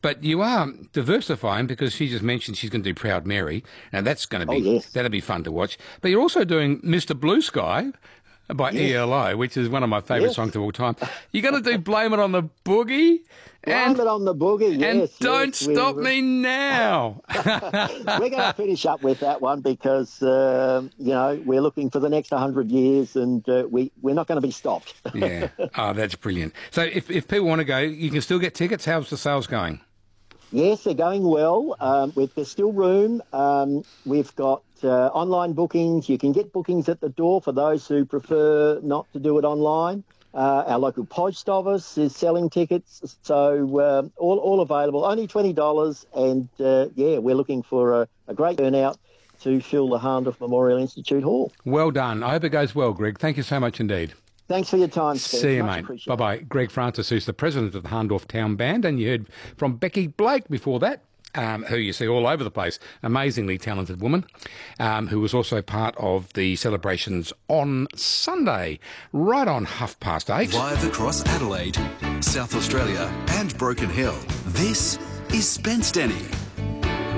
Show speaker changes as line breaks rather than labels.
But you are diversifying because she just mentioned she's going to do Proud Mary. Now, that's going to be
yes.
that'll be fun to watch. But you're also doing Mr. Blue Sky by ELO, which is one of my favourite songs of all time. You're going to do Blame It on the Boogie?
Blame It on the Boogie, yes.
And Don't Stop Me Now.
We're going to finish up with that one because, we're looking for the next 100 years and we're not going to be stopped.
Yeah. Oh, that's brilliant. So if people want to go, you can still get tickets. How's the sales going?
Yes, they're going well. There's still room. We've got online bookings. You can get bookings at the door for those who prefer not to do it online. Our local post office is selling tickets, so all available, only $20. And, we're looking for a great turnout to fill the Hahndorf Memorial Institute Hall.
Well done. I hope it goes well, Greg. Thank you so much indeed.
Thanks for your time, Steve.
See you,
Much
mate. Bye-bye. Greg Francis, who's the president of the Hahndorf Town Band, and you heard from Becky Blake before that, who you see all over the place. Amazingly talented woman, who was also part of the celebrations on Sunday, right on 8:30.
Live across Adelaide, South Australia and Broken Hill, this is Spence Denny.